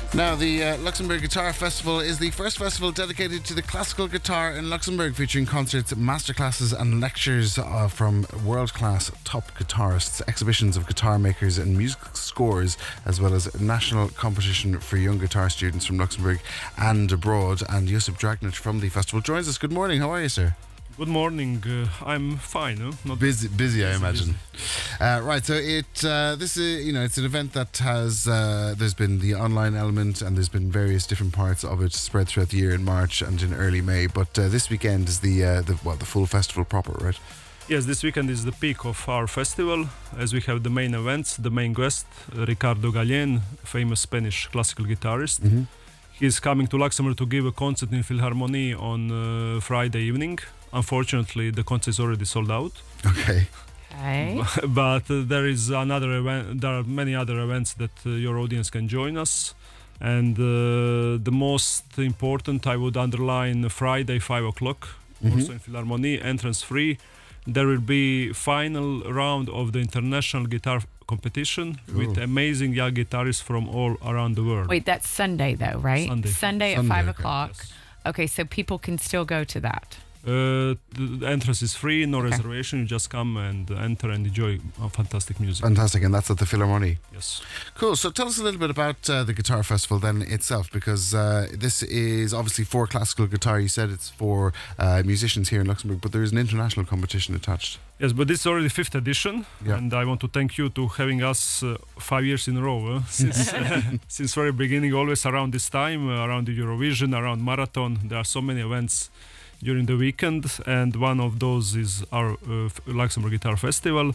Now, the Luxembourg Guitar Festival is the first festival dedicated to the classical guitar in Luxembourg, featuring concerts, masterclasses and lectures from world-class top guitarists, exhibitions of guitar makers and music scores, as well as national competition for young guitar students from Luxembourg and abroad. And Josip Dragnich from the festival joins us. Good morning. How are you, sir? Good morning. I'm fine. Not busy, I imagine. Right. So this is it's an event that has there's been the online element and there's been various different parts of it spread throughout the year in March and in early May. But this weekend is the full festival proper, right? Yes, this weekend is the peak of our festival, as we have the main events. The main guest, Ricardo Gallen, famous Spanish classical guitarist. Mm-hmm. He's coming to Luxembourg to give a concert in Philharmonie on Friday evening. Unfortunately, the concert is already sold out. Okay. But there is another event. There are many other events that your audience can join us. And the most important, I would underline, Friday 5 o'clock, also in Philharmonie, entrance free. There will be final round of the international guitar competition with amazing young guitarists from all around the world. Wait, that's Sunday though, right? Sunday at 5 o'clock. Yes. Okay, so people can still go to that. The entrance is free, no reservation. You just come and enter and enjoy fantastic music. Fantastic, and that's at the Philharmonie. Yes. Cool. So tell us a little bit about the Guitar Festival then itself, because this is obviously for classical guitar. You said it's for musicians here in Luxembourg, but there is an international competition attached. Yes, but this is already 5th edition, and I want to thank you to having us 5 years in a row. Since very beginning, always around this time, around the Eurovision, around Marathon. There are so many events during the weekend, and one of those is our Luxembourg Guitar Festival.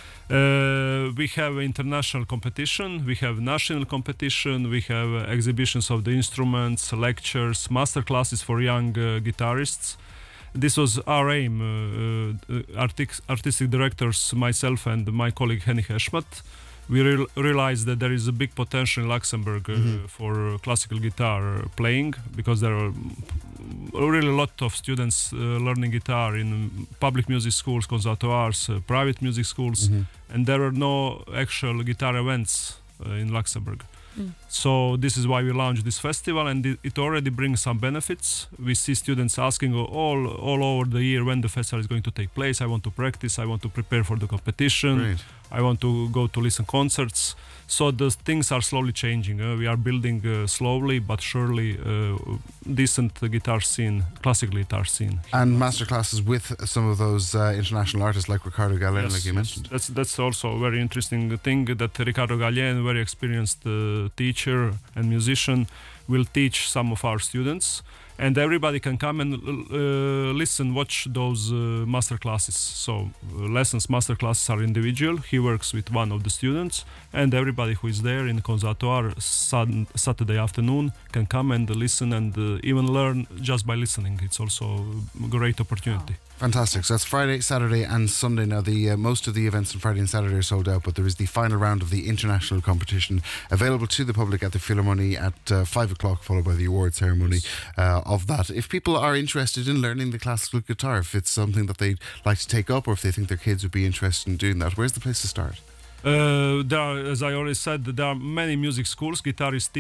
We have international competition, we have national competition, we have exhibitions of the instruments, lectures, master classes for young guitarists. This was our aim, artistic directors, myself and my colleague Henny Heschmat. We realized that there is a big potential in Luxembourg for classical guitar playing, because there are really a lot of students learning guitar in public music schools, conservatoires, private music schools, and there are no actual guitar events in Luxembourg. So this is why we launched this festival, and it already brings some benefits. We see students asking all over the year when the festival is going to take place. I want to practice, I want to prepare for the competition. Great. I want to go to listen concerts. So the things are slowly changing. We are building slowly but surely decent guitar scene, classical guitar scene. And masterclasses with some of those international artists like Ricardo Gallen, Yes, like you mentioned. That's also a very interesting thing, that Ricardo Gallen, very experienced teacher and musician, will teach some of our students. And everybody can come and listen, watch those master classes. So master classes are individual. He works with one of the students, and everybody who is there in the conservatoire Saturday afternoon can come and listen and even learn just by listening. It's also a great opportunity. Wow. Fantastic. So that's Friday, Saturday and Sunday. Now, the most of the events on Friday and Saturday are sold out, but there is the final round of the international competition available to the public at the Philharmonie at 5 o'clock, followed by the award ceremony of that. If people are interested in learning the classical guitar, if it's something that they'd like to take up, or if they think their kids would be interested in doing that, where's the place to start? There are, as I already said, there are many music schools. Guitar is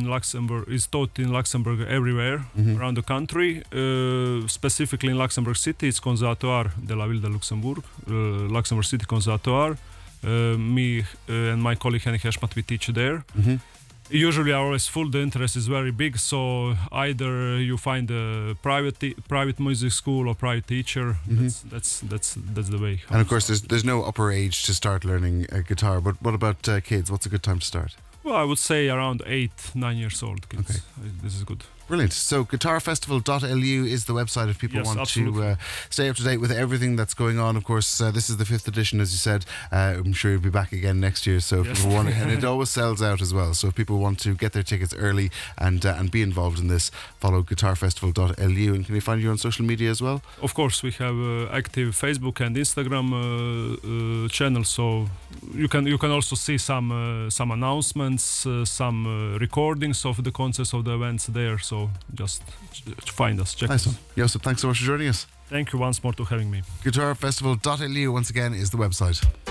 taught in Luxembourg everywhere around the country. Specifically in Luxembourg City, it's Conservatoire de la Ville de Luxembourg, Luxembourg City Conservatoire. Me and my colleague Henny Heschmat, we teach there. Usually are always full. The interest is very big, so either you find a private music school or private teacher. That's the way. And of course, there's no upper age to start learning guitar. But what about kids? What's a good time to start? Well, I would say around 8-9 years old kids. Okay. This is good. Brilliant. So guitarfestival.lu is the website if people want to stay up to date with everything that's going on. Of course, this is the 5th edition, as you said. I'm sure you'll be back again next year. So if people want, and it always sells out as well. So if people want to get their tickets early and be involved in this, follow guitarfestival.lu. And can they find you on social media as well? Of course, we have active Facebook and Instagram channels. So you can also see some announcements, some recordings of the concerts of the events there. So just find us, check us. Josip, thanks so much for joining us. Thank you once more for having me. Guitarfestival.lu once again is the website.